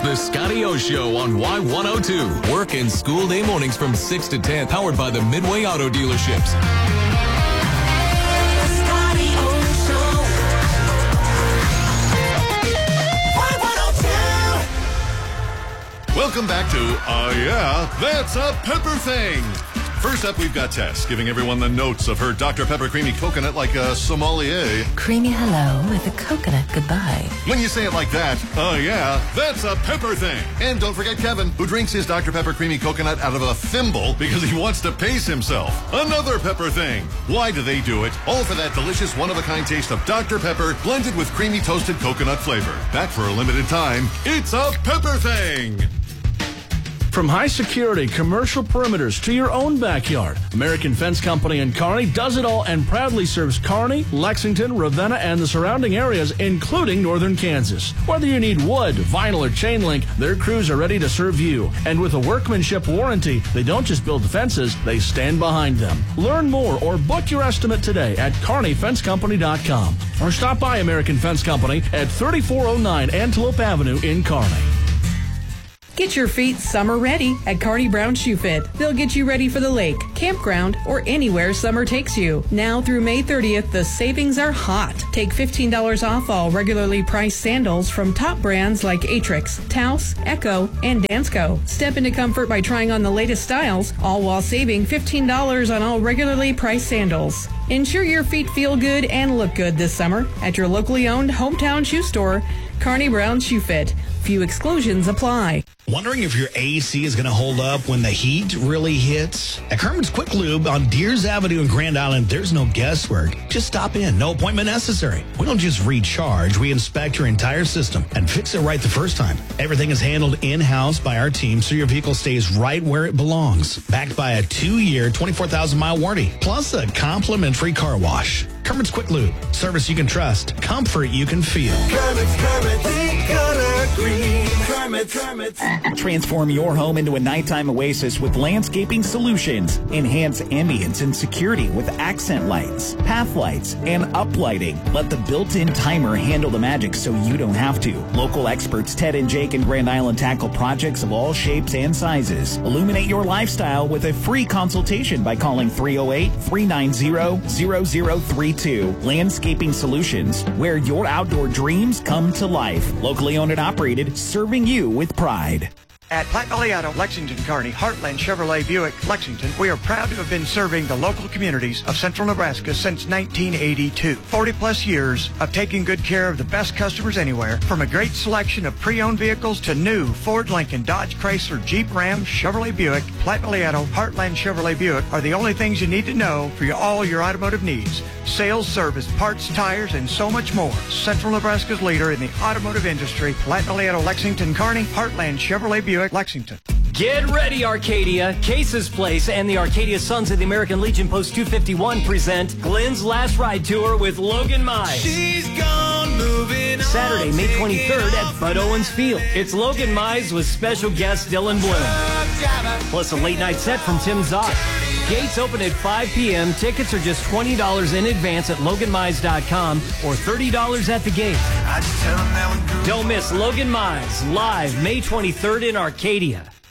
the Scotty O Show on Y102. Work and school day mornings from 6 to 10. Powered by the Midway Auto Dealerships. Welcome back to Yeah, That's a Pepper Thing. First up, we've got Tess giving everyone the notes of her Dr. Pepper Creamy Coconut like a sommelier. Creamy hello with a coconut goodbye. When you say it like that, yeah, that's a pepper thing. And don't forget Kevin, who drinks his Dr. Pepper Creamy Coconut out of a thimble because he wants to pace himself. Another pepper thing. Why do they do it? All for that delicious one-of-a-kind taste of Dr. Pepper blended with creamy toasted coconut flavor. Back for a limited time, it's a pepper thing. From high security commercial perimeters to your own backyard, American Fence Company in Kearney does it all and proudly serves Kearney, Lexington, Ravenna, and the surrounding areas, including northern Kansas. Whether you need wood, vinyl, or chain link, their crews are ready to serve you. And with a workmanship warranty, they don't just build fences, they stand behind them. Learn more or book your estimate today at KearneyFenceCompany.com or stop by American Fence Company at 3409 Antelope Avenue in Kearney. Get your feet summer ready at Carney Brown Shoe Fit. They'll get you ready for the lake, campground, or anywhere summer takes you. Now through May 30th, the savings are hot. Take $15 off all regularly priced sandals from top brands like Atrix, Taos, Echo, and Dansko. Step into comfort by trying on the latest styles, all while saving $15 on all regularly priced sandals. Ensure your feet feel good and look good this summer at your locally owned hometown shoe store, Carney Brown Shoe Fit. Few exclusions apply. Wondering if your AC is going to hold up when the heat really hits? At Kermit's Quick Lube on Deers Avenue in Grand Island, there's no guesswork. Just stop in. No appointment necessary. We don't just recharge. We inspect your entire system and fix it right the first time. Everything is handled in-house by our team so your vehicle stays right where it belongs. Backed by a 2-year, 24,000-mile warranty, plus a complimentary car wash. Kermit's Quick Lube. Service you can trust. Comfort you can feel. Kermit, they gotta agree. Kermit. Transform your home into a nighttime oasis with landscaping solutions. Enhance ambience and security with accent lights, path lights, and uplighting. Let the built-in timer handle the magic so you don't have to. Local experts Ted and Jake in Grand Island tackle projects of all shapes and sizes. Illuminate your lifestyle with a free consultation by calling 308-390-0032. Landscaping Solutions, where your outdoor dreams come to life. Locally owned and operated, serving you with pride. At Platte Valley Auto, Lexington, Kearney, Heartland Chevrolet Buick, Lexington, we are proud to have been serving the local communities of central Nebraska since 1982. 40-plus years of taking good care of the best customers anywhere, from a great selection of pre-owned vehicles to new Ford, Lincoln, Dodge, Chrysler, Jeep, Ram, Chevrolet Buick. Platte Valley Auto, Heartland Chevrolet Buick are the only things you need to know for all your automotive needs. Sales, service, parts, tires, and so much more. Central Nebraska's leader in the automotive industry, Platte Valley Auto, Lexington, Kearney, Heartland Chevrolet Buick, Lexington. Get ready, Arcadia. Case's Place and the Arcadia Sons of the American Legion Post 251 present Glenn's Last Ride Tour with Logan Mize. She's gone moving on. Saturday, May 23rd at Bud Owens Field. It's Logan Mize with special guest Dylan Bloom. Plus a late night set from Tim Zock. Gates open at 5 p.m. Tickets are just $20 in advance at LoganMize.com or $30 at the gate. Don't miss Logan Mize live May 23rd in Arcadia.